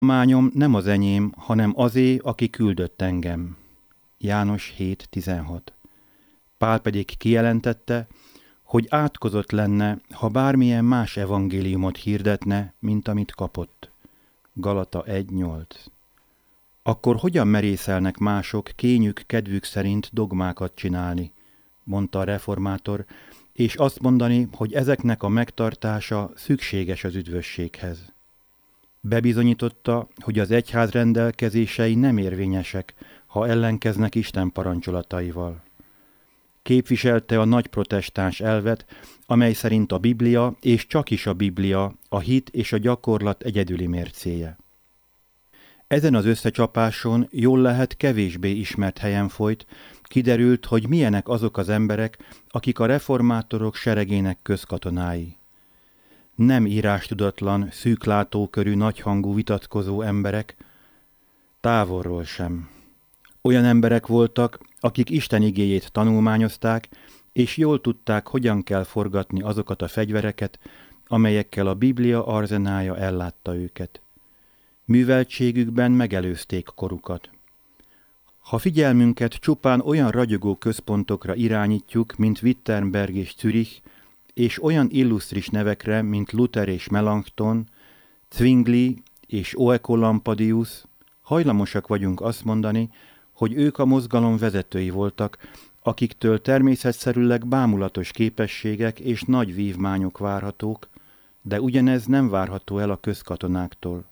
Mányom nem az enyém, hanem azé, aki küldött engem. János 7.16. Pál pedig kijelentette, hogy átkozott lenne, ha bármilyen más evangéliumot hirdetne, mint amit kapott. Galata 1.8. Akkor hogyan merészelnek mások kényük, kedvük szerint dogmákat csinálni, mondta a reformátor, és azt mondani, hogy ezeknek a megtartása szükséges az üdvösséghez. Bebizonyította, hogy az egyház rendelkezései nem érvényesek, ha ellenkeznek Isten parancsolataival. Képviselte a nagy protestáns elvet, amely szerint a Biblia, és csak is a Biblia, a hit és a gyakorlat egyedüli mércéje. Ezen az összecsapáson jól lehet kevésbé ismert helyen folyt, kiderült, hogy milyenek azok az emberek, akik a reformátorok seregének közkatonái. Nem írástudatlan, szűklátókörű, nagyhangú vitatkozó emberek, távolról sem. Olyan emberek voltak, akik Isten igéjét tanulmányozták, és jól tudták, hogyan kell forgatni azokat a fegyvereket, amelyekkel a Biblia arzenája ellátta őket. Műveltségükben megelőzték korukat. Ha figyelmünket csupán olyan ragyogó központokra irányítjuk, mint Wittenberg és Zürich, és olyan illusztris nevekre, mint Luther és Melanchthon, Zwingli és Oecolampadius, hajlamosak vagyunk azt mondani, hogy ők a mozgalom vezetői voltak, akiktől természetszerűleg bámulatos képességek és nagy vívmányok várhatók, de ugyanez nem várható el a közkatonáktól.